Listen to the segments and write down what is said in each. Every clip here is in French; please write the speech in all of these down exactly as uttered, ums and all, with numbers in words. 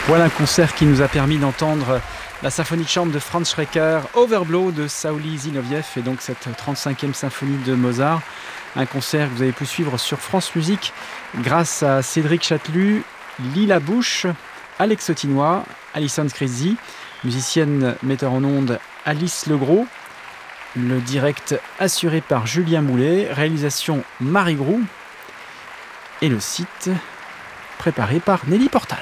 Voilà un concert qui nous a permis d'entendre la symphonie de chambre de Franz Schreker, Overblow de Sauli Zinoviev et donc cette trente-cinquième symphonie de Mozart. Un concert que vous avez pu suivre sur France Musique grâce à Cédric Chatelus, Lila Bouche, Alex Autinois, Alison Crazy, musicienne metteur en ondes Alice Legros, le direct assuré par Julien Moulet, réalisation Marie Groux et le site préparé par Nelly Portal.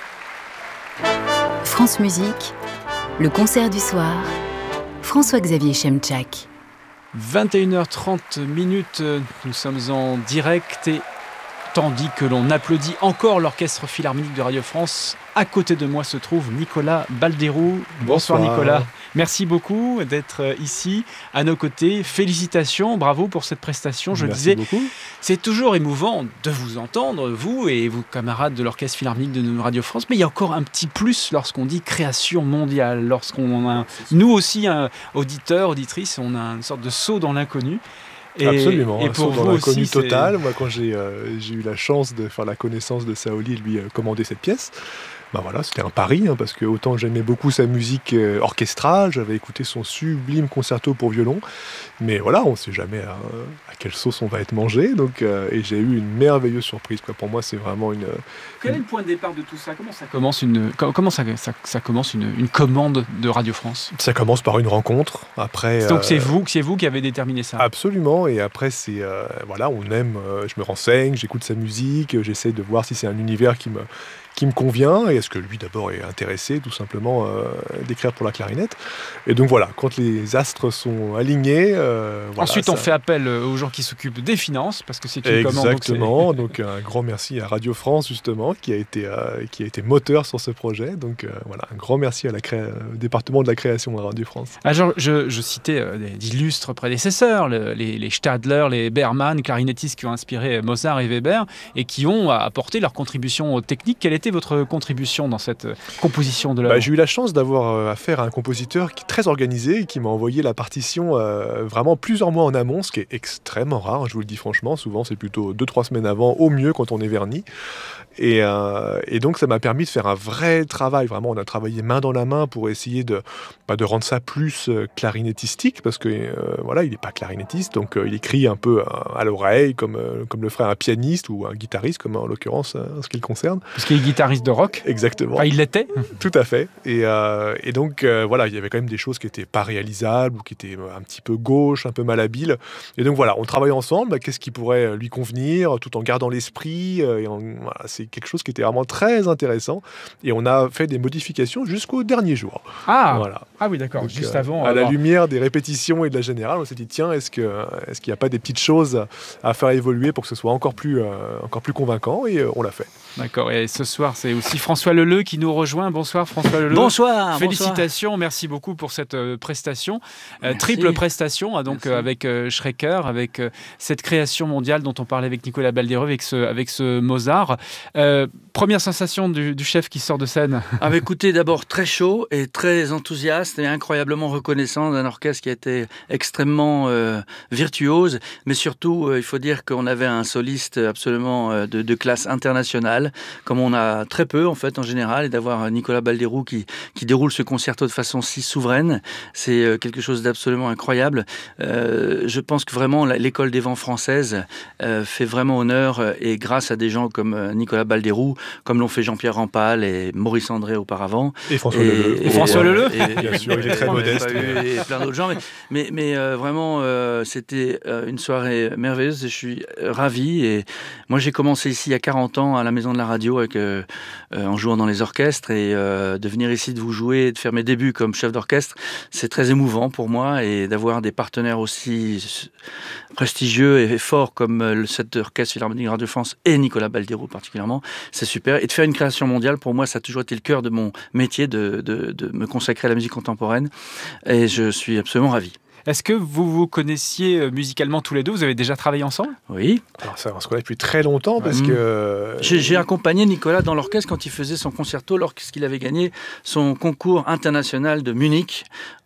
France Musique, le concert du soir, François-Xavier Chemchak. vingt et une heures trente minutes, nous sommes en direct et tandis que l'on applaudit encore l'Orchestre Philharmonique de Radio France, à côté de moi se trouve Nicolas Baldeyrou. Bonsoir, Bonsoir Nicolas. Merci beaucoup d'être ici à nos côtés. Félicitations, bravo pour cette prestation. Je Merci disais, beaucoup. C'est toujours émouvant de vous entendre, vous et vos camarades de l'Orchestre Philharmonique de Radio France, mais il y a encore un petit plus lorsqu'on dit création mondiale, lorsqu'on a, nous aussi, un auditeur, auditrice, on a une sorte de saut dans l'inconnu. Et, Absolument, et pour un saut vous dans l'inconnu aussi, total. c'est... Moi, quand j'ai, euh, j'ai eu la chance de faire la connaissance de Saoli et de lui euh, commander cette pièce, ben voilà, c'était un pari, hein, parce que autant j'aimais beaucoup sa musique euh, orchestrale, j'avais écouté son sublime concerto pour violon, mais voilà, on ne sait jamais à, à quelle sauce on va être mangé, donc, euh, et j'ai eu une merveilleuse surprise, quoi. Pour moi, c'est vraiment une... Quel une... est le point de départ de tout ça ? Comment ça commence une, comment ça, ça, ça commence une, une commande de Radio France ? Ça commence par une rencontre, après... Donc euh... c'est vous, c'est vous qui avez déterminé ça ? Absolument, et après, c'est... Euh, voilà, on aime, euh, je me renseigne, j'écoute sa musique, j'essaie de voir si c'est un univers qui me... qui me convient, et est-ce que lui d'abord est intéressé tout simplement euh, d'écrire pour la clarinette. Et donc voilà, quand les astres sont alignés... Euh, voilà, Ensuite ça... on fait appel aux gens qui s'occupent des finances, parce que c'est une commande. Exactement, donc, donc un grand merci à Radio France justement, qui a été, euh, qui a été moteur sur ce projet. Donc euh, voilà, un grand merci à la cré... au département de la création à Radio France. Ah, genre, je, je citais euh, d'illustres prédécesseurs, le, les, les Stadler, les Berman, clarinettistes qui ont inspiré Mozart et Weber, et qui ont apporté leur contribution technique. Quelle était votre contribution dans cette composition de l'œuvre ? Bah, j'ai eu la chance d'avoir affaire à un compositeur qui est très organisé et qui m'a envoyé la partition euh, vraiment plusieurs mois en amont, ce qui est extrêmement rare, je vous le dis franchement. Souvent, c'est plutôt deux trois semaines avant, au mieux quand on est verni. Et, euh, et donc, ça m'a permis de faire un vrai travail. Vraiment, on a travaillé main dans la main pour essayer de, bah, de rendre ça plus euh, clarinettistique, parce que euh, voilà, il n'est pas clarinettiste, donc euh, il écrit un peu à, à l'oreille, comme, euh, comme le ferait un pianiste ou un guitariste, comme en l'occurrence en ce qui le concerne. Parce qu'il est guitariste de rock. Exactement. Enfin, il l'était. Tout à fait. Et, euh, et donc, euh, voilà, il y avait quand même des choses qui n'étaient pas réalisables ou qui étaient un petit peu gauches, un peu malhabiles. Et donc, voilà, on travaille ensemble. Bah, qu'est-ce qui pourrait lui convenir, tout en gardant l'esprit. Euh, et en, voilà, c'est quelque chose qui était vraiment très intéressant. Et on a fait des modifications jusqu'au dernier jour. Ah, voilà. ah oui, d'accord. Donc, juste euh, avant. À alors... la lumière des répétitions et de la générale, on s'est dit, tiens, est-ce, que, est-ce qu'il n'y a pas des petites choses à faire évoluer pour que ce soit encore plus, euh, encore plus convaincant ? Et euh, on l'a fait. D'accord. Et ce soir, c'est aussi François Leleu qui nous rejoint. Bonsoir François Leleu. Bonsoir. Félicitations, bonsoir. Merci beaucoup pour cette euh, prestation. Euh, triple prestation, hein, donc euh, avec euh, Schreker, avec euh, cette création mondiale dont on parlait avec Nicolas Baldeyrou, avec ce, avec ce Mozart. Euh, première sensation du, du chef qui sort de scène. Ah bah écoutez, d'abord très chaud et très enthousiaste et incroyablement reconnaissant d'un orchestre qui a été extrêmement euh, virtuose, mais surtout, euh, il faut dire qu'on avait un soliste absolument euh, de, de classe internationale, comme on a très peu en fait en général, et d'avoir Nicolas Baldeyrou qui, qui déroule ce concerto de façon si souveraine, c'est euh, quelque chose d'absolument incroyable. Euh, je pense que vraiment l'école des vents française euh, fait vraiment honneur, euh, et grâce à des gens comme euh, Nicolas Baldeyrou, comme l'ont fait Jean-Pierre Rampal et Maurice André auparavant. Et François Leleu. Et, et François Leleu. Bien sûr, il est très modeste. Et, et plein d'autres gens. Mais, mais, mais euh, vraiment, euh, c'était euh, une soirée merveilleuse et je suis ravi. Et moi, j'ai commencé ici il y a quarante ans à la Maison de la Radio avec, euh, euh, en jouant dans les orchestres. Et euh, de venir ici, de vous jouer, de faire mes débuts comme chef d'orchestre, c'est très émouvant pour moi. Et d'avoir des partenaires aussi prestigieux et forts comme euh, cet orchestre Philharmonique de Radio France et Nicolas Baldeyrou particulièrement, c'est super. Et de faire une création mondiale, pour moi, ça a toujours été le cœur de mon métier, de, de, de me consacrer à la musique contemporaine. Et je suis absolument ravi. Est-ce que vous vous connaissiez musicalement tous les deux? Vous avez déjà travaillé ensemble? Oui. Alors ça, on se connaît depuis très longtemps parce mmh. que... J'ai, j'ai accompagné Nicolas dans l'orchestre quand il faisait son concerto, lorsqu'il avait gagné son concours international de Munich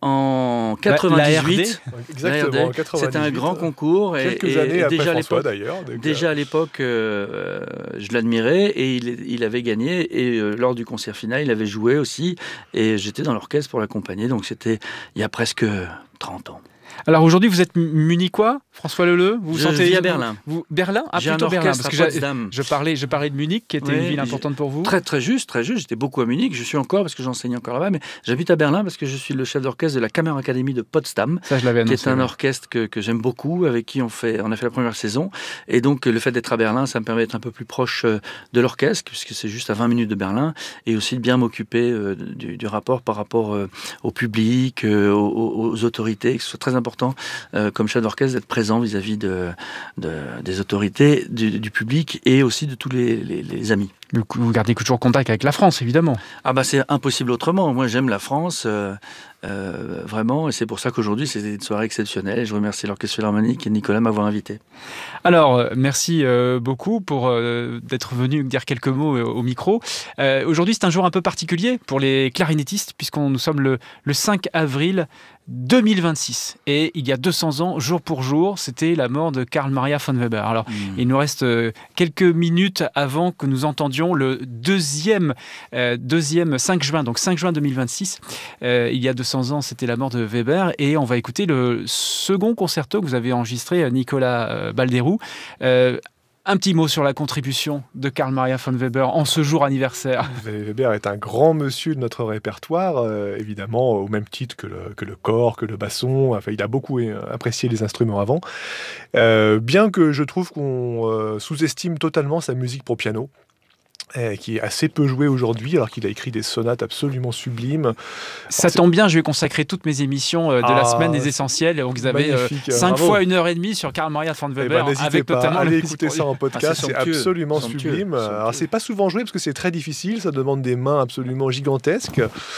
en quatre-vingt-dix-huit. La, la Exactement, en quatre-vingt-dix-huit. C'était un grand concours. Et, Quelques et, années et après déjà François, à d'ailleurs. Déjà à l'époque, euh, je l'admirais et il, il avait gagné. Et euh, lors du concert final, il avait joué aussi. Et j'étais dans l'orchestre pour l'accompagner. Donc c'était il y a presque trente ans. Alors aujourd'hui, vous êtes munichois, François Leleu, vous vous je sentez vis à Berlin. Vous, Berlin, ah, j'ai plutôt un Berlin, orchestre parce que à Potsdam. Je parlais, je parlais de Munich, qui était oui, une ville importante pour vous. Très très juste, très juste. J'étais beaucoup à Munich. Je suis encore parce que j'enseigne encore là-bas, mais j'habite à Berlin parce que je suis le chef d'orchestre de la Kammerakademie de Potsdam, Ça, je l'avais annoncé, qui est un oui. orchestre que, que j'aime beaucoup, avec qui on fait, on a fait la première saison. Et donc le fait d'être à Berlin, ça me permet d'être un peu plus proche de l'orchestre, puisque c'est juste à vingt minutes de Berlin, et aussi de bien m'occuper euh, du, du rapport par rapport euh, au public, euh, aux, aux autorités, que ce soit très important euh, comme chef d'orchestre d'être présent vis-à-vis de, de, des autorités, du, du public et aussi de tous les, les, les amis. Vous gardez toujours contact avec la France, évidemment. Ah bah c'est impossible autrement. Moi j'aime la France, euh, euh, vraiment, et c'est pour ça qu'aujourd'hui c'est une soirée exceptionnelle. Et je remercie l'Orchestre Philharmonique et Nicolas de m'avoir invité. Alors, merci euh, beaucoup pour euh, d'être venu dire quelques mots euh, au micro. Euh, aujourd'hui, c'est un jour un peu particulier pour les clarinettistes, puisqu'on nous sommes le, le cinq avril deux mille vingt-six. Et il y a deux cents ans, jour pour jour, c'était la mort de Karl Maria von Weber. Alors, mmh. il nous reste euh, quelques minutes avant que nous entendions le deuxième, euh, deuxième cinq juin, donc cinq juin deux mille vingt-six. Euh, il y a deux cents ans, c'était la mort de Weber. Et on va écouter le second concerto que vous avez enregistré, Nicolas euh, Balderou. Euh, Un petit mot sur la contribution de Karl Maria von Weber en ce jour anniversaire. Weber est un grand monsieur de notre répertoire, euh, évidemment, au même titre que le, que le cor, que le basson. Enfin, il a beaucoup apprécié les instruments avant. Euh, bien que je trouve qu'on euh, sous-estime totalement sa musique pour piano, euh, qui est assez peu jouée aujourd'hui, alors qu'il a écrit des sonates absolument sublimes. Ça alors, tombe bien, je vais consacrer toutes mes émissions euh, de ah, la semaine des essentiels. Donc vous avez euh, cinq bravo. fois une heure et demie sur Karl Maria von Weber. Eh ben, avec pas, notamment allez écouter ça en podcast, ah, c'est, c'est absolument somptueux. sublime. Alors c'est pas souvent joué parce que c'est très difficile, ça demande des mains absolument gigantesques.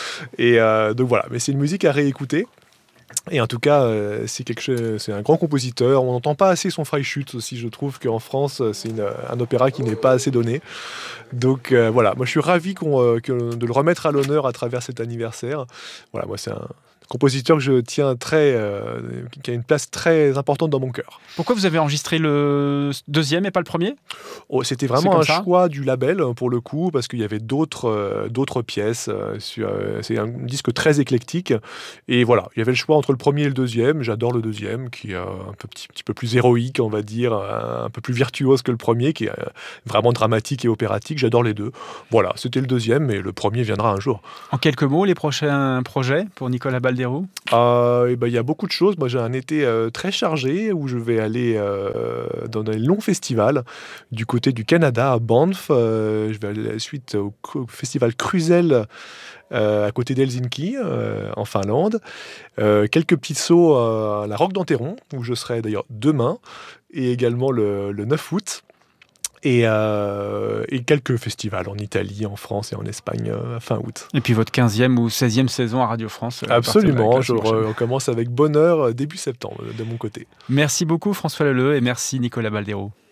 Et euh, donc voilà, mais c'est une musique à réécouter. Et en tout cas, euh, c'est, quelque chose, c'est un grand compositeur. On n'entend pas assez son Freischütz aussi. Je trouve qu'en France, c'est une, un opéra qui n'est pas assez donné. Donc euh, voilà, moi je suis ravi qu'on, euh, que, de le remettre à l'honneur à travers cet anniversaire. Voilà, moi c'est un compositeur que je tiens très, euh, qui a une place très importante dans mon cœur. Pourquoi vous avez enregistré le deuxième et pas le premier ? Oh, c'était vraiment un ça. choix du label pour le coup, parce qu'il y avait d'autres, euh, d'autres pièces. Euh, sur, euh, c'est un disque très éclectique. Et voilà, il y avait le choix entre le premier et le deuxième. J'adore le deuxième, qui est un peu, petit, petit peu plus héroïque, on va dire, un, un peu plus virtuose que le premier, qui est euh, vraiment dramatique et opératique. J'adore les deux. Voilà, c'était le deuxième, mais le premier viendra un jour. En quelques mots, les prochains projets pour Nicolas Balderou ? Euh, et ben, y a beaucoup de choses. Moi, j'ai un été euh, très chargé où je vais aller euh, dans des longs festivals du côté du Canada, à Banff. Euh, je vais aller à la suite au, au festival Cruzel euh, à côté d'Helsinki, euh, en Finlande. Euh, quelques petits sauts à la Roque d'Enterron, où je serai d'ailleurs demain, et également le, le neuf août. Et, euh, et quelques festivals en Italie, en France et en Espagne euh, fin août. Et puis votre quinzième ou seizième saison à Radio France. Euh, Absolument, je re- recommence avec bonheur début septembre de mon côté. Merci beaucoup François Leleu et merci Nicolas Balderou.